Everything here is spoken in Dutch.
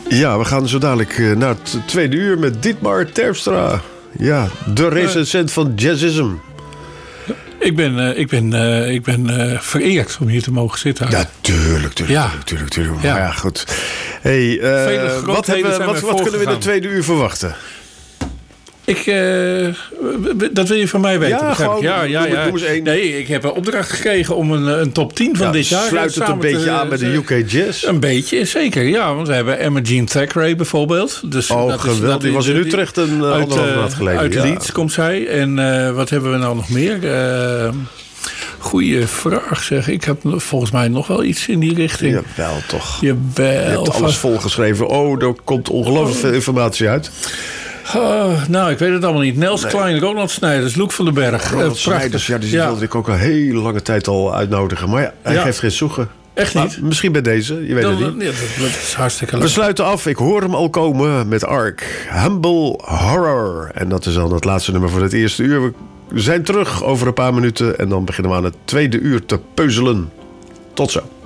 Ja, we gaan zo dadelijk naar het tweede uur met Dietmar Terpstra. Ja, de recensent van Jazzism. Ik ben vereerd om hier te mogen zitten. Ja, tuurlijk. Ja. Maar ja, goed. Hey, wat kunnen we in het tweede uur verwachten? Dat wil je van mij weten. Ja, gewoon, ja. Noem eens één. Nee, ik heb een opdracht gekregen om een top 10 van dit jaar. Sluit het een beetje aan met de UK Jazz? Een beetje, zeker. Ja, want we hebben Imogene Thackeray bijvoorbeeld. Dus geweldig. Die was in Utrecht anderhalve maand geleden. Uit Leeds komt zij. En wat hebben we nou nog meer? Goeie vraag, zeg. Ik heb volgens mij nog wel iets in die richting. Jawel, toch. Je hebt alles volgeschreven. Er komt ongelooflijk veel informatie uit. Nou, ik weet het allemaal niet. Nels Klein, Ronald Snijders, Loek van den Berg. Ronald Snijders, die wilde ik ook al hele lange tijd al uitnodigen. Maar ja, hij geeft geen zoeken. Echt niet? Misschien bij deze, je weet het niet. Ja, dat is hartstikke leuk. We sluiten af, ik hoor hem al komen met Ark. Humble Horror. En dat is dan het laatste nummer voor het eerste uur. We zijn terug over een paar minuten en dan beginnen we aan het tweede uur te peuzelen. Tot zo.